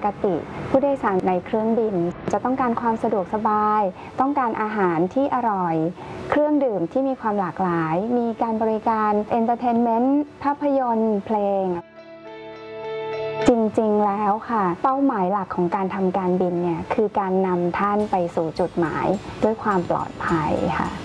กติผู้โดยสารในเครื่องบินจะต้องการความสะดวกสบายต้องการอาหารที่อร่อยเครื่องดื่มที่มีความหลากหลายมีการบริการเอนเตอร์เทนเมนต์ภาพยนตร์เพลงจริงๆแล้วค่ะเป้าหมายหลักของการทำการบินเนี่ยคือการนำท่านไปสู่จุดหมายด้วยความปลอดภัยค่ะ